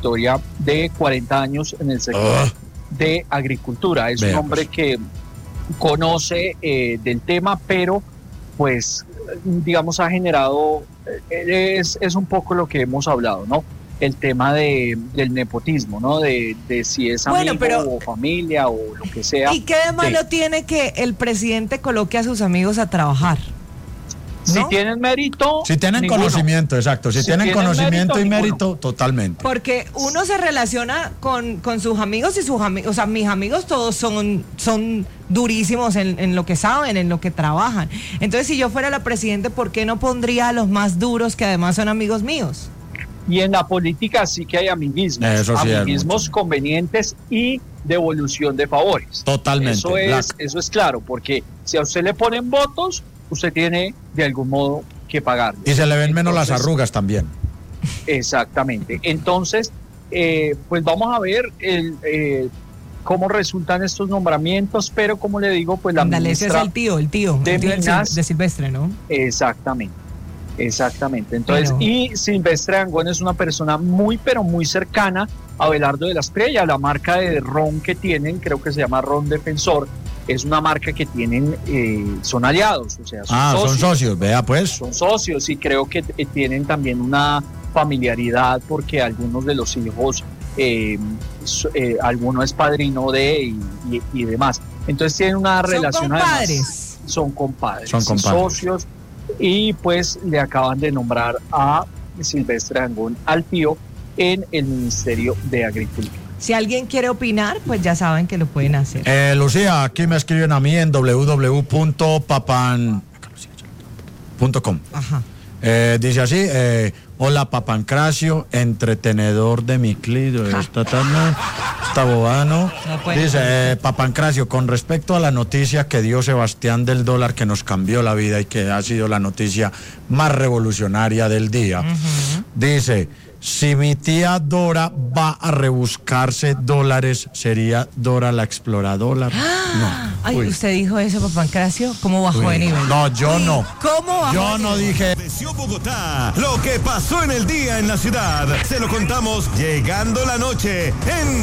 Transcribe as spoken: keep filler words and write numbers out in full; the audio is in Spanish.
trayectoria de cuarenta años en el sector oh. de agricultura. Es Veamos. un hombre que conoce eh, del tema, pero pues digamos ha generado, eh, es, es un poco lo que hemos hablado, ¿no? El tema de, del nepotismo, ¿no? De, de si es amigo bueno, pero, o familia o lo que sea. ¿Y qué de malo de, tiene que el presidente coloque a sus amigos a trabajar? ¿No? Si tienen mérito. Si tienen ninguno. conocimiento, exacto. Si, si tienen, tienen conocimiento mérito, y mérito, ninguno. totalmente. Porque uno se relaciona con, con sus amigos y sus amigos, o sea, mis amigos todos son, son durísimos en, en lo que saben, en lo que trabajan. Entonces, si yo fuera la presidente, ¿por qué no pondría a los más duros que además son amigos míos? Y en la política sí que hay amiguismos, eso sí amiguismos convenientes y devolución de favores. Totalmente. Eso es, eso es claro, porque si a usted le ponen votos, usted tiene de algún modo que pagar. Y se le ven menos Entonces, las arrugas también. Exactamente. Entonces, eh, pues vamos a ver el, eh, cómo resultan estos nombramientos, pero como le digo, pues la Andalesio ministra es el tío, el tío, de, el tío Minas, de Silvestre, ¿no? Exactamente. Exactamente, entonces, pero... y Silvestre Dangond es una persona muy, pero muy cercana a Abelardo de la Espriella. La marca de ron que tienen, creo que se llama Ron Defensor, es una marca que tienen, eh, son aliados, o sea, son ah, socios. son socios, vea pues. Son socios y creo que eh, tienen también una familiaridad porque algunos de los hijos, eh, eh, alguno es padrino de y, y, y demás. Entonces tienen una son relación compadres. Además, son compadres, son compadres, socios. Y pues le acaban de nombrar a Silvestre Dangond al tío en el Ministerio de Agricultura. Si alguien quiere opinar, pues ya saben que lo pueden hacer. Eh, Lucía, aquí me escriben a mí en doble u doble u doble u punto papan punto com. Ajá. Eh, dice así, eh, hola Papancracio, entretenedor de mi clido. Esta, esta, esta bobada, ¿no? no dice, eh, Papancracio, con respecto a la noticia que dio Sebastián del dólar, que nos cambió la vida y que ha sido la noticia más revolucionaria del día, uh-huh. dice, si mi tía Dora va a rebuscarse dólares, ¿sería Dora la exploradora? No. Ay, Uy. ¿Usted dijo eso, Papancracio? ¿Cómo bajó Uy. de nivel? No, yo Uy. no. ¿Cómo bajó? Yo no dije. Bogotá, lo que pasó en el día en la ciudad, se lo contamos llegando la noche en